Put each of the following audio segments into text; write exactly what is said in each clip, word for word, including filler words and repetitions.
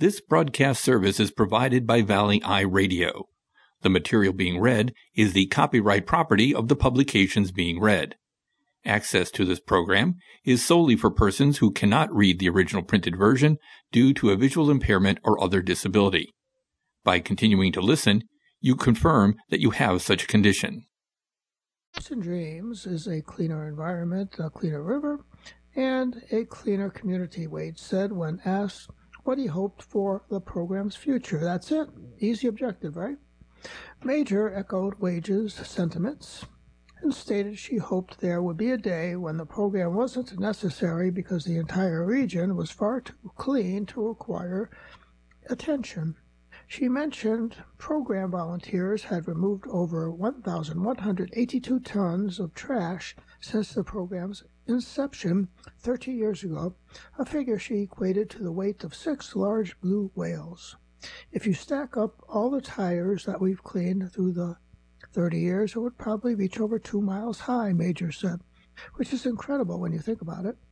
This broadcast service is provided by Valley Eye Radio. The material being read is the copyright property of the publications being read. Access to this program is solely for persons who cannot read the original printed version due to a visual impairment or other disability. By continuing to listen, you confirm that you have such a condition. Hopes and Dreams is a cleaner environment, a cleaner river, and a cleaner community, Wade said when asked what he hoped for the program's future. That's it. Easy objective, right? Major echoed Wade's sentiments and stated she hoped there would be a day when the program wasn't necessary because the entire region was far too clean to require attention. She mentioned program volunteers had removed over one thousand one hundred eighty-two tons of trash since the program's inception thirty years ago, a figure she equated to the weight of six large blue whales. If you stack up all the tires that we've cleaned through the thirty years, it would probably reach over two miles high, Major said, which is incredible when you think about it.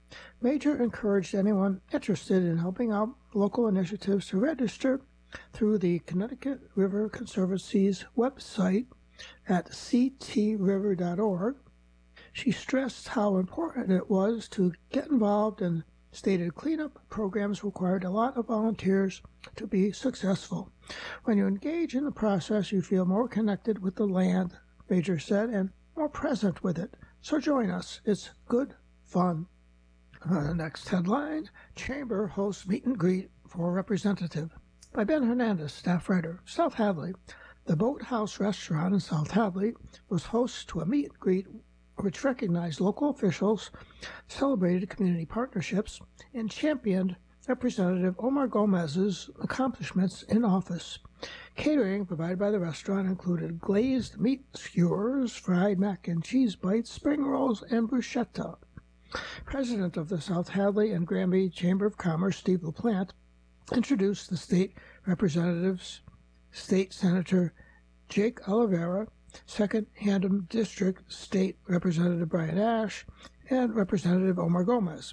Major encouraged anyone interested in helping out local initiatives to register through the Connecticut River Conservancy's website at c t river dot org. She stressed how important it was to get involved and stated cleanup programs required a lot of volunteers to be successful. When you engage in the process, you feel more connected with the land, Major said, and more present with it. So join us. It's good fun. Uh, next headline, Chamber hosts meet and greet for representative. By Ben Hernandez, staff writer. South Hadley. The Boathouse Restaurant in South Hadley was host to a meet and greet which recognized local officials, celebrated community partnerships, and championed Representative Omar Gomez's accomplishments in office. Catering provided by the restaurant included glazed meat skewers, fried mac and cheese bites, spring rolls, and bruschetta. President of the South Hadley and Granby Chamber of Commerce, Steve LaPlante, introduced the state representatives, State Senator Jake Oliveira, Second Hampden District State Representative Brian Ash, and Representative Omar Gomez.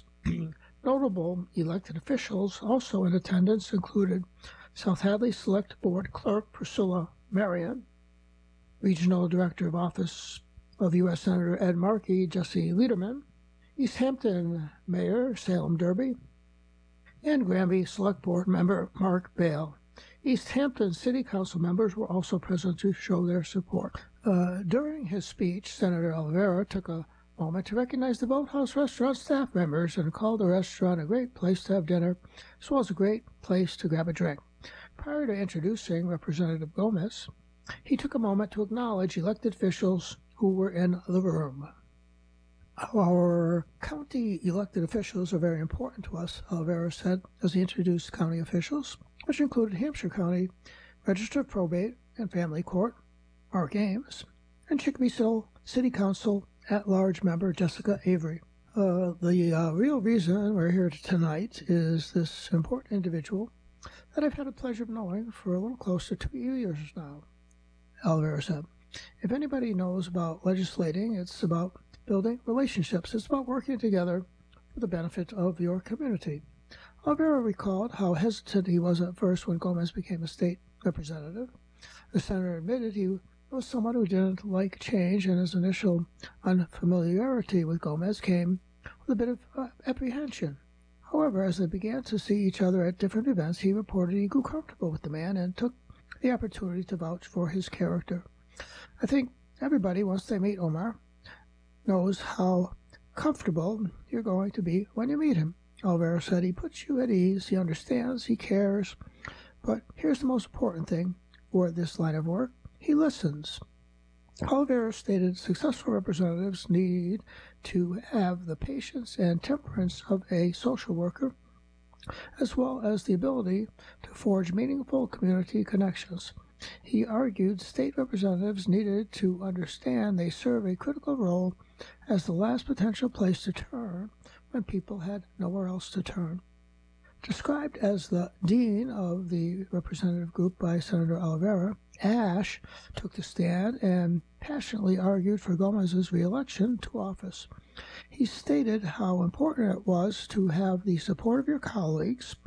Notable elected officials also in attendance included South Hadley Select Board Clerk Priscilla Marion, Regional Director of Office of U S Senator Ed Markey, Jesse Liederman, East Hampton Mayor Salem Derby, and Granby Select Board Member Mark Bale. East Hampton City Council members were also present to show their support. Uh, during his speech, Senator Oliveira took a moment to recognize the Boathouse Restaurant staff members and called the restaurant a great place to have dinner, as well as a great place to grab a drink. Prior to introducing Representative Gomez, he took a moment to acknowledge elected officials who were in the room. Our county elected officials are very important to us, Oliveira said as he introduced county officials, which included Hampshire County Register of Probate and Family Court, Mark Ames, and Chicopee City Council at-large member Jessica Avery. Uh, the uh, real reason we're here tonight is this important individual that I've had the pleasure of knowing for a little close to two years now, Oliveira said. If anybody knows about legislating, it's about building relationships. It's about working together for the benefit of your community. Oliveira recalled how hesitant he was at first when Gomez became a state representative. The senator admitted he was someone who didn't like change, and his initial unfamiliarity with Gomez came with a bit of uh, apprehension. However, as they began to see each other at different events, he reported he grew comfortable with the man and took the opportunity to vouch for his character. I think everybody, once they meet Omar, knows how comfortable you're going to be when you meet him. Oliveira said he puts you at ease, he understands, he cares, but here's the most important thing for this line of work. He listens. Oliveira stated successful representatives need to have the patience and temperance of a social worker, as well as the ability to forge meaningful community connections. He argued state representatives needed to understand they serve a critical role as the last potential place to turn when people had nowhere else to turn. Described as the dean of the representative group by Senator Oliveira, Ash took the stand and passionately argued for Gomez's re-election to office. He stated how important it was to have the support of your colleagues